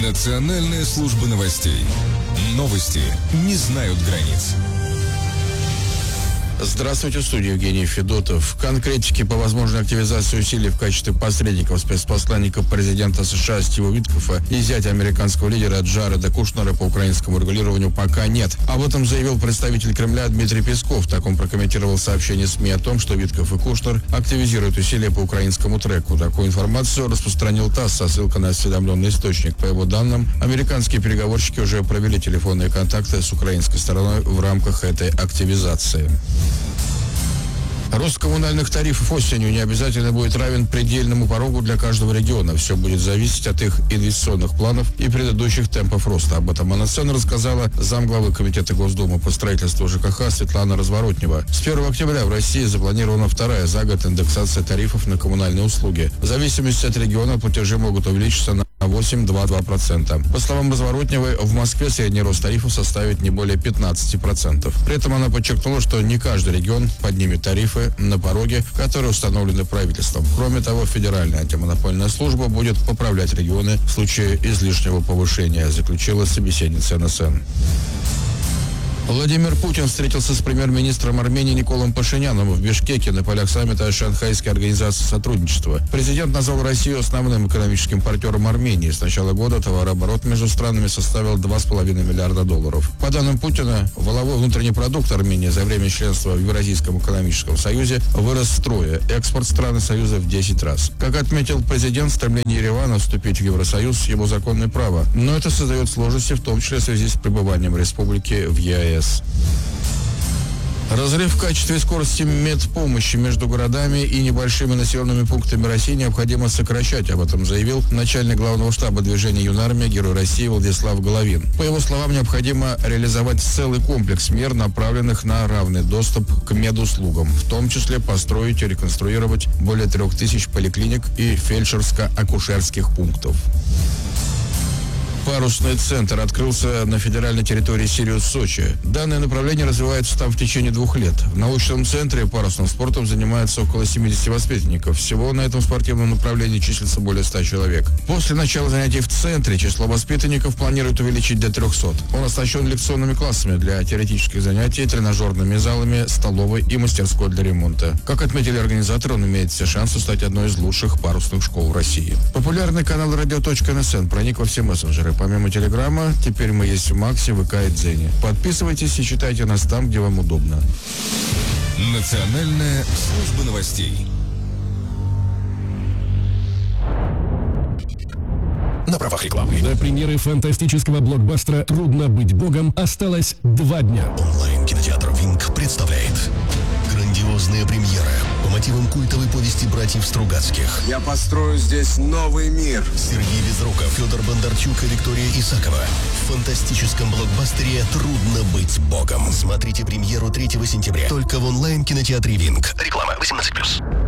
Национальная служба новостей. Новости не знают границ. Здравствуйте, в студии Евгений Федотов. Конкретики по возможной активизации усилий в качестве посредников спецпосланника президента США Стива Виткофа и зятя американского лидера Джареда Кушнера по украинскому регулированию пока нет. Об этом заявил представитель Кремля Дмитрий Песков. Так он прокомментировал сообщение СМИ о том, что Виткоф и Кушнер активизируют усилия по украинскому треку. Такую информацию распространил ТАСС со ссылкой на осведомленный источник. По его данным, американские переговорщики уже провели телефонные контакты с украинской стороной в рамках этой активизации. Рост коммунальных тарифов осенью не обязательно будет равен предельному порогу для каждого региона. Все будет зависеть от их инвестиционных планов и предыдущих темпов роста. Об этом МНСН рассказала замглавы Комитета Госдумы по строительству ЖКХ Светлана Разворотнева. С 1 октября в России запланирована вторая за год индексация тарифов на коммунальные услуги. В зависимости от региона платежи могут увеличиться на 8,22%. По словам Разворотневой, в Москве средний рост тарифов составит не более 15%. При этом она подчеркнула, что не каждый регион поднимет тарифы на пороге, которые установлены правительством. Кроме того, Федеральная антимонопольная служба будет поправлять регионы в случае излишнего повышения, заключила собеседница НСН. Владимир Путин встретился с премьер-министром Армении Николом Пашиняном в Бишкеке на полях саммита Шанхайской организации сотрудничества. Президент назвал Россию основным экономическим партнером Армении. С начала года товарооборот между странами составил $2,5 миллиарда. По данным Путина, валовой внутренний продукт Армении за время членства в Евразийском экономическом союзе вырос втрое, экспорт страны союза в 10 раз. Как отметил президент, стремление Еревана вступить в Евросоюз – его законное право. Но это создает сложности, в том числе в связи с пребыванием республики в ЕАЭС. Разрыв в качестве и скорости медпомощи между городами и небольшими населенными пунктами России необходимо сокращать. Об этом заявил начальник главного штаба движения «Юная армия», Герой России Владислав Головин. По его словам, необходимо реализовать целый комплекс мер, направленных на равный доступ к медуслугам, в том числе построить и реконструировать более 3000 поликлиник и фельдшерско-акушерских пунктов. Парусный центр открылся на федеральной территории Сириус-Сочи. Данное направление развивается там в течение 2 лет. В научном центре парусным спортом занимается около 70 воспитанников. Всего на этом спортивном направлении числится более 100 человек. После начала занятий в центре число воспитанников планируют увеличить до 300. Он оснащен лекционными классами для теоретических занятий, тренажерными залами, столовой и мастерской для ремонта. Как отметили организаторы, он имеет все шансы стать одной из лучших парусных школ в России. Популярный канал radio.nsn проник во все мессенджеры. Помимо Телеграма, теперь мы есть в Максе, ВК и Дзене. Подписывайтесь и читайте нас там, где вам удобно. Национальная служба новостей. На правах рекламы. До премьеры фантастического блокбастера «Трудно быть богом» осталось 2 дня. Онлайн-кинотеатр «Винг» представляет грандиозная премьера по мотивам культовой повести братьев Стругацких. Я построю здесь новый мир. Сергей Безруков, Федор Бондарчук и Виктория Исакова. В фантастическом блокбастере «Трудно быть богом». Смотрите премьеру 3 сентября только в онлайн-кинотеатре «Винг». Реклама 18+.